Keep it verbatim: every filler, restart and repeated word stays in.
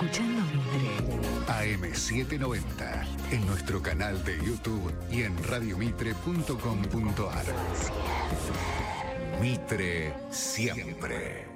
escuchando Mitre. A M setecientos noventa, en nuestro canal de YouTube y en radiomitre punto com punto ar. Mitre siempre.